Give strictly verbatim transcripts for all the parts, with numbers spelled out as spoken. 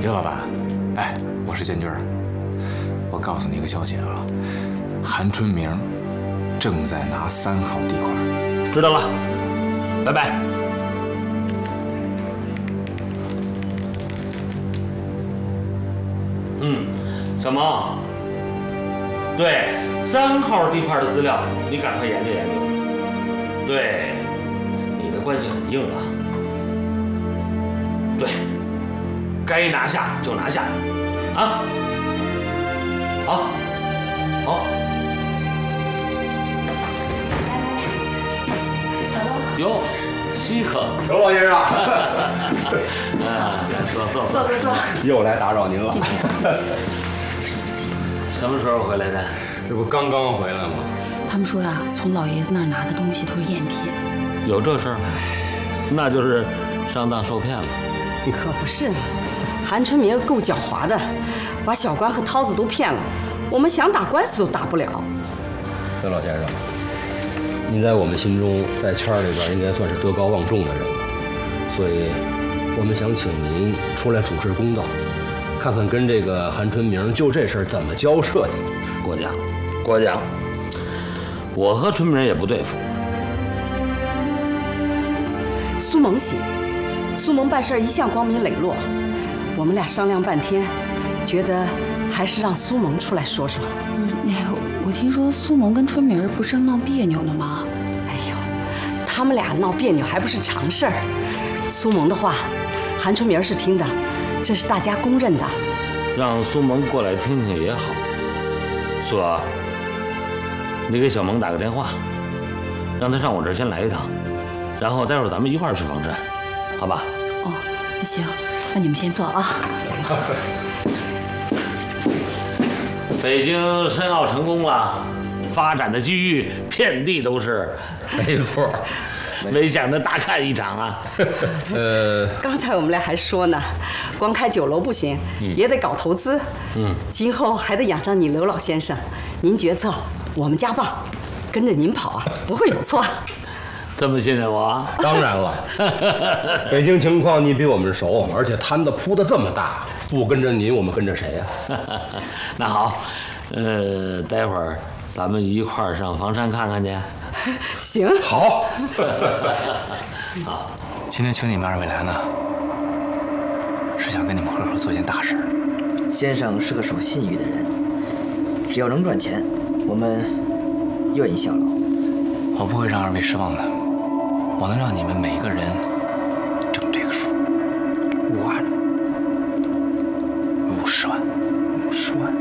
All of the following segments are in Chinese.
刘老板，哎，我是建军。我告诉你一个消息啊，韩春明正在拿三号地块。 知道了，拜拜。嗯，小萌，对三号地块的资料，你赶快研究研究。对，你的关系很硬啊。对，该拿下就拿下，啊，好，好。哟，稀客， 刘老先生， 啊，坐坐坐坐坐， 又来打扰您了。 什么时候回来的？ 这不刚刚回来吗？ 他们说呀，从老爷子那儿拿的东西都是赝品。 有这事儿？那就是上当受骗了。 可不是嘛，韩春明够狡猾的，把小关和涛子都骗了，我们想打官司都打不了。 刘老先生，您在我们心中，在圈里边应该算是德高望重的人了，所以我们想请您出来主持公道，看看跟这个韩春明就这事儿怎么交涉去。 过奖，过奖。我和春明也不对付。 苏萌行，苏萌办事一向光明磊落，我们俩商量半天，觉得还是让苏萌出来说说。 不是那个，我听说苏萌跟春明不是闹别扭了吗？ 哎呦，他们俩闹别扭还不是常事儿。苏萌的话，韩春明是听的，这是大家公认的。 让苏萌过来听听也好。苏儿，你给小萌打个电话，让她上我这儿先来一趟，然后待会儿咱们一块儿去房山，好吧？ 哦，那行，那你们先坐啊。 北京申奥成功了，发展的机遇遍地都是。 没错， 没想着大看一场啊。 呃， 刚才我们俩还说呢，光开酒楼不行，嗯、也得搞投资。嗯，今后还得养上你刘老先生，您决策，我们家棒，跟着您跑啊，不会有错。 这么信任我？ 当然了，北京情况你比我们熟，而且摊子铺的这么大，不跟着你，我们跟着谁呀、 啊？那好，呃，待会儿咱们一块儿上房山看看去。 行， 好。 好，今天请你们二位来呢，是想跟你们合伙做件大事。 先生是个守信誉的人，只要能赚钱，我们愿意效劳。 我不会让二位失望的，我能让你们每个人挣这个数，五万，五十万，五十万。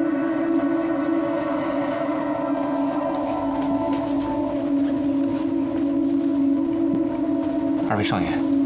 二位少爷。